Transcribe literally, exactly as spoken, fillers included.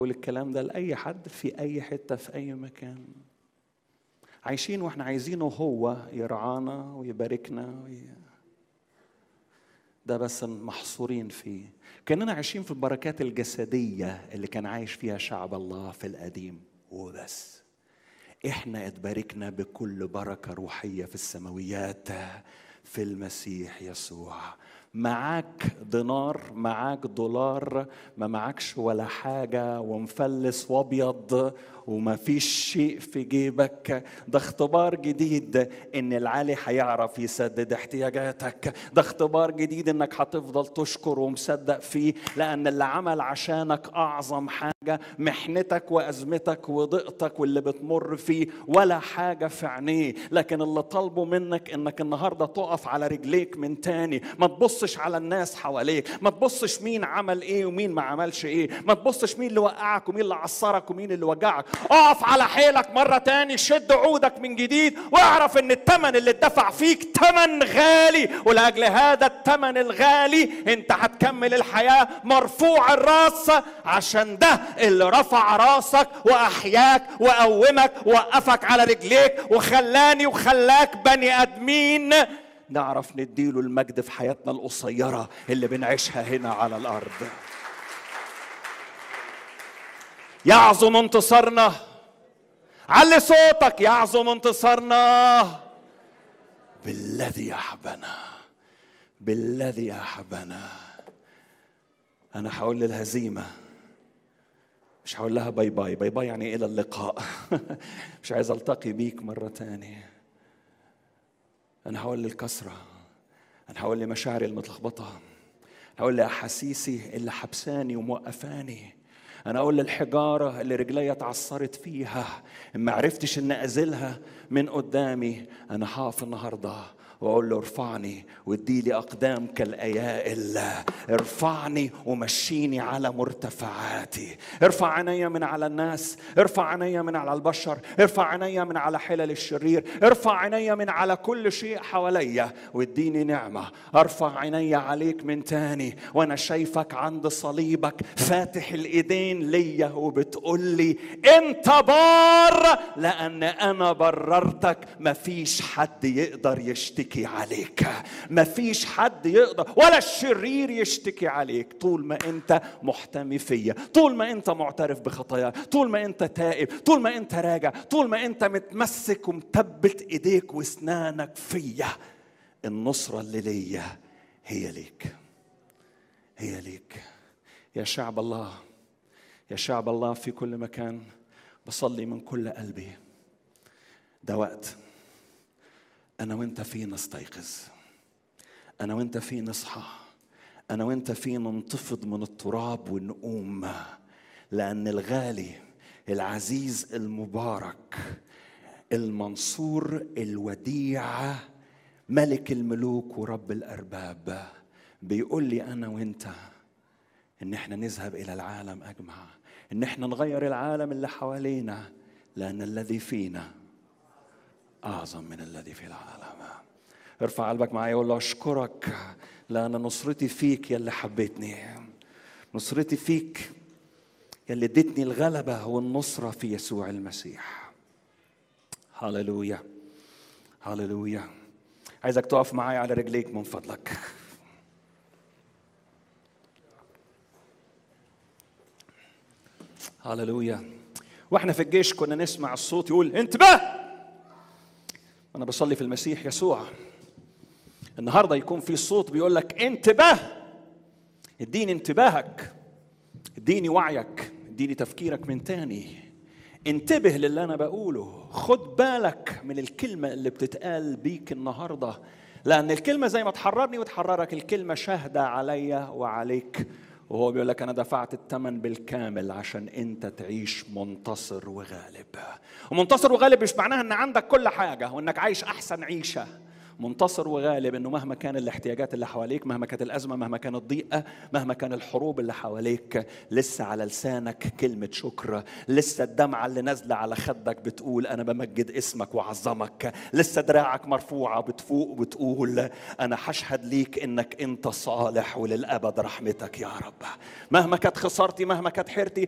أقول الكلام ده لأي حد في أي حتة في أي مكان. عايشين وإحنا عايزينه هو يرعانا ويباركنا وي... ده بس محصورين فيه. كأننا عايشين في البركات الجسدية اللي كان عايش فيها شعب الله في القديم وبس. إحنا اتباركنا بكل بركة روحية في السماويات في المسيح يسوع. معاك دينار، معاك دولار، ما معاكش ولا حاجة ومفلس وابيض وما فيش شيء في جيبك، ده اختبار جديد ان العالي هيعرف يسدد احتياجاتك. ده اختبار جديد انك هتفضل تشكر ومصدق فيه، لان اللي عمل عشانك اعظم حاجة. محنتك وازمتك وضيقتك واللي بتمر فيه ولا حاجة في عينيه، لكن اللي طالبه منك انك النهاردة تقف على رجليك من تاني. ما تبصش على الناس حواليك، ما تبصش مين عمل ايه ومين ما عملش ايه، ما تبصش مين اللي وقعك ومين اللي عصرك ومين اللي وجعك. اقف على حيلك مرة تاني، شد عودك من جديد واعرف ان الثمن اللي اتدفع فيك ثمن غالي، ولاجل هذا الثمن الغالي انت هتكمل الحياة مرفوع الراس، عشان ده اللي رفع راسك واحياك وقومك ووقفك على رجليك وخلاني وخلاك بني ادمين نعرف نديله المجد في حياتنا القصيرة اللي بنعيشها هنا على الأرض. يعظم انتصارنا، علي صوتك، يعظم انتصارنا بالذي أحبنا، بالذي أحبنا. أنا هقول للهزيمة، مش هقول لها باي باي. باي باي يعني إلى اللقاء. مش عايز ألتقي بيك مرة تانية. أنا هقول للكسرة، أنا هقول لمشاعري المتلخبطة، هقول لأحاسيسي اللي حبساني وموقفاني، أنا أقول للحجارة اللي رجلي اتعصرت فيها ما عرفتش إن أزلها من قدامي. أنا هقف النهاردة وأقول له ارفعني واديلي أقدام كالأيائل، ارفعني ومشيني على مرتفعاتي. ارفع عيني من على الناس، ارفع عيني من على البشر، ارفع عيني من على حلل الشرير، ارفع عيني من على كل شيء حواليا واديني نعمة. ارفع عيني عليك من تاني وانا شايفك عند صليبك فاتح الايدين ليا وبتقول لي انت بار لان انا بررتك. مفيش حد يقدر يشتكي عليك، مفيش حد يقدر ولا الشرير يشتكي عليك طول ما انت محتمي فيا، طول ما انت معترف بخطاياك، طول ما انت تائب، طول ما انت راجع، طول ما انت متمسك ومثبت ايديك واسنانك فيا. النصرة اللي ليا هي ليك، هي ليك يا شعب الله، يا شعب الله في كل مكان. بصلي من كل قلبي ده وقت أنا وإنت فيه نستيقظ، أنا وإنت فيه نصحى، أنا وإنت فيه ننتفض من التراب ونقوم، لأن الغالي العزيز المبارك المنصور الوديع ملك الملوك ورب الأرباب بيقول لي أنا وإنت إن إحنا نذهب إلى العالم أجمع، إن إحنا نغير العالم اللي حوالينا، لأن الذي فينا أعظم من الذي في العالم. ارفع قلبك معايا وقول له أشكرك لأن نصرتي فيك يا اللي حبيتني، نصرتي فيك يا اللي اديتني الغلبة والنصرة في يسوع المسيح. هاللويا هاللويا. عايزك تقف معايا على رجليك من فضلك. هاللويا. واحنا في الجيش كنا نسمع الصوت يقول انتباه. أنا بصلي في المسيح يسوع النهاردة يكون في صوت بيقول لك انتباه. اديني انتباهك، اديني وعيك، اديني تفكيرك من تاني. انتبه للي أنا بقوله، خد بالك من الكلمة اللي بتتقال بيك النهاردة، لأن الكلمة زي ما تحررني وتحررك الكلمة شاهدة عليا وعليك. وهو بيقول لك أنا دفعت الثمن بالكامل عشان أنت تعيش منتصر وغالب. ومنتصر وغالب مش معناها أن عندك كل حاجة وأنك عايش أحسن عيشة. منتصر وغالب أنه مهما كان الاحتياجات اللي حواليك، مهما كانت الأزمة، مهما كانت الضيقة، مهما كان الحروب اللي حواليك، لسه على لسانك كلمة شكر، لسه الدمعة اللي نازلة على خدك بتقول أنا بمجد اسمك وعظمك، لسه دراعك مرفوعة بتفوق وبتقول أنا هشهد ليك إنك أنت صالح وللأبد رحمتك يا رب. مهما كانت خسارتي، مهما كانت حيرتي،